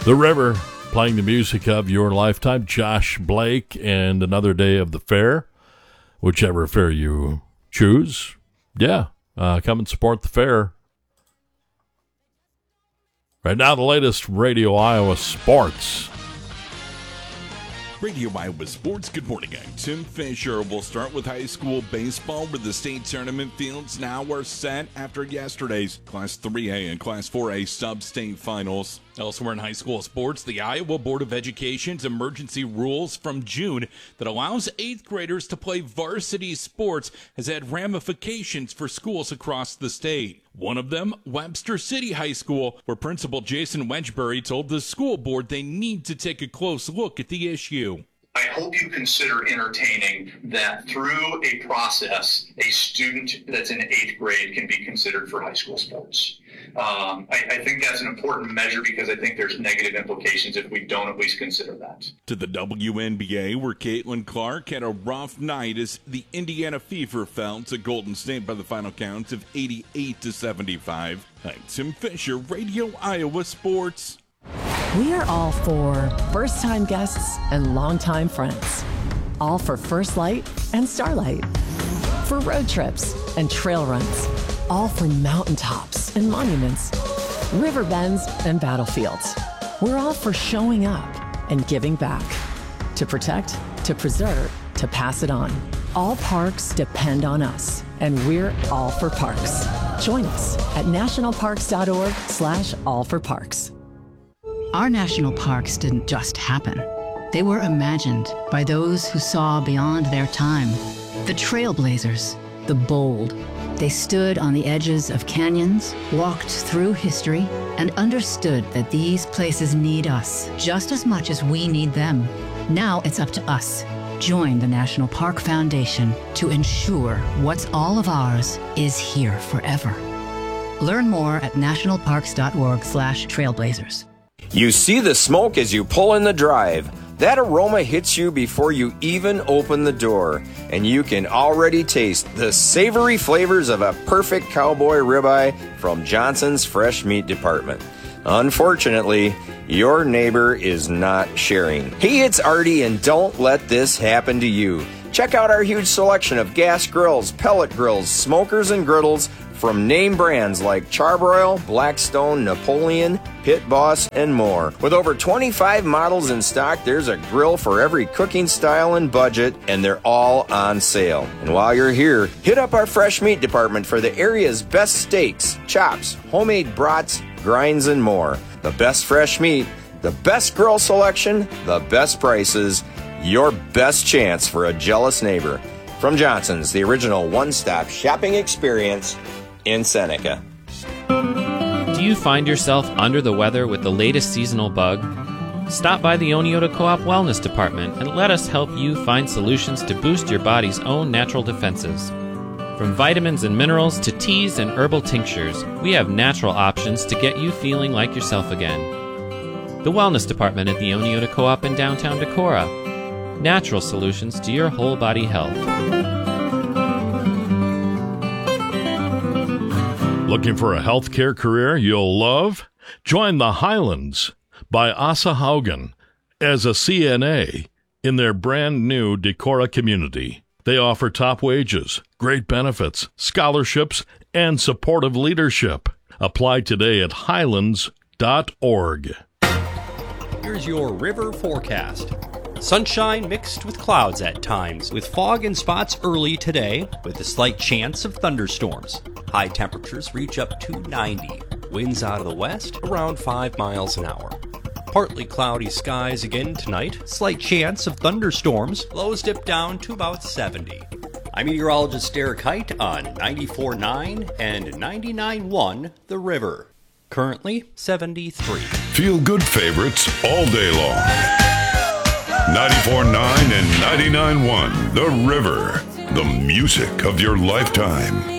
The River, playing the music of your lifetime. Josh Blake and Another Day of the Fair, whichever fair you choose. Yeah, come and support the fair. Right now, the latest Radio Iowa sports. Radio Iowa Sports, good morning. I'm Tim Fisher. We'll start with high school baseball, where the state tournament fields now are set after yesterday's Class 3A and Class 4A sub-state finals. Elsewhere in high school sports, the Iowa Board of Education's emergency rules from June that allows 8th graders to play varsity sports has had ramifications for schools across the state. One of them, Webster City High School, where Principal Jason Wedgbury told the school board they need to take a close look at the issue. I hope you consider entertaining that through a process, a student that's in 8th grade can be considered for high school sports. I think that's an important measure because I think there's negative implications if we don't at least consider that. To the WNBA, where Caitlin Clark had a rough night as the Indiana Fever fell to Golden State by the final count of 88-75. I'm Tim Fisher, Radio Iowa Sports. We are all for first-time guests and longtime friends. All for First Light and Starlight. For road trips and trail runs. All for mountaintops and monuments. River bends and battlefields. We're all for showing up and giving back. To protect, to preserve, to pass it on. All parks depend on us, and we're all for parks. Join us at nationalparks.org/allforparks. Our national parks didn't just happen. They were imagined by those who saw beyond their time. The trailblazers, the bold. They stood on the edges of canyons, walked through history, and understood that these places need us just as much as we need them. Now it's up to us. Join the National Park Foundation to ensure what's all of ours is here forever. Learn more at nationalparks.org/trailblazers. You see the smoke as you pull in the drive. That aroma hits you before you even open the door, and you can already taste the savory flavors of a perfect cowboy ribeye from Johnson's Fresh Meat Department. Unfortunately, your neighbor is not sharing. Hey, it's Artie, and don't let this happen to you. Check out our huge selection of gas grills, pellet grills, smokers, and griddles from name brands like Charbroil, Blackstone, Napoleon, Pit Boss, and more. With over 25 models in stock, there's a grill for every cooking style and budget, and they're all on sale. And while you're here, hit up our fresh meat department for the area's best steaks, chops, homemade brats, grinds, and more. The best fresh meat, the best grill selection, the best prices, your best chance for a jealous neighbor. From Johnson's, the original one-stop shopping experience in Seneca. Do you find yourself under the weather with the latest seasonal bug? Stop by the Oneota Co-op Wellness Department and let us help you find solutions to boost your body's own natural defenses. From vitamins and minerals to teas and herbal tinctures, we have natural options to get you feeling like yourself again. The Wellness Department at the Oneota Co-op in downtown Decorah. Natural solutions to your whole body health. Looking for a healthcare career you'll love? Join the Highlands by Asa Haugen as a CNA in their brand new Decorah community. They offer top wages, great benefits, scholarships, and supportive leadership. Apply today at highlands.org. Here's your river forecast. Sunshine mixed with clouds at times, with fog and spots early today, with a slight chance of thunderstorms. High temperatures reach up to 90. Winds out of the west around 5 miles an hour. Partly cloudy skies again tonight. Slight chance of thunderstorms. Lows dip down to about 70. I'm meteorologist Derek Height on 94.9 and 99.1 The River. Currently 73. Feel good favorites all day long. 94.9 and 99.1 The River. The music of your lifetime.